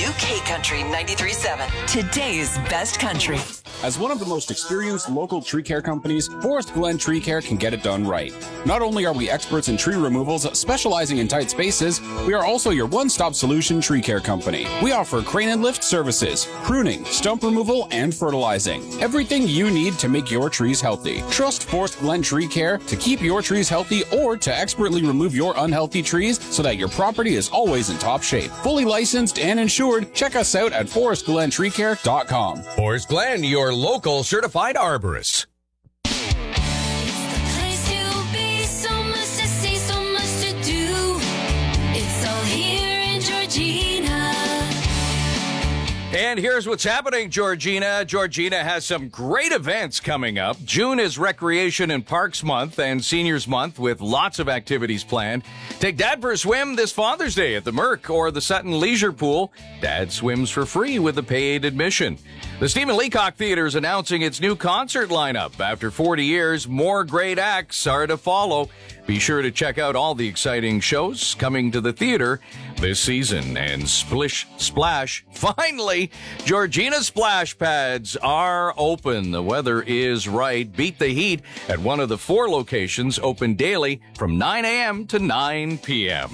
new K-Country 93.7. Today's best country. As one of the most experienced local tree care companies, Forest Glen Tree Care can get it done right. Not only are we experts in tree removals specializing in tight spaces, we are also your one-stop solution tree care company. We offer crane and lift services, pruning, stump removal, and fertilizing. Everything you need to make your trees healthy. Trust Forest Glen Tree Care to keep your trees healthy or to expertly remove your unhealthy trees so that your property is always in top shape. Fully licensed and insured, check us out at forestglentreecare.com. Forest Glen, your local certified arborist. And here's what's happening, Georgina. Georgina has some great events coming up. June is Recreation and Parks Month and Seniors Month with lots of activities planned. Take Dad for a swim this Father's Day at the Merc or the Sutton Leisure Pool. Dad swims for free with a paid admission. The Stephen Leacock Theatre is announcing its new concert lineup. After 40 years, more great acts are to follow. Be sure to check out all the exciting shows coming to the theater this season. And Splish Splash, finally, Georgina splash pads are open. The weather is right. Beat the heat at one of the 4 locations open daily from 9 a.m. to 9 p.m.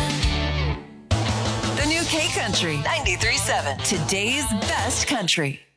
Country 93.7. Today's best country.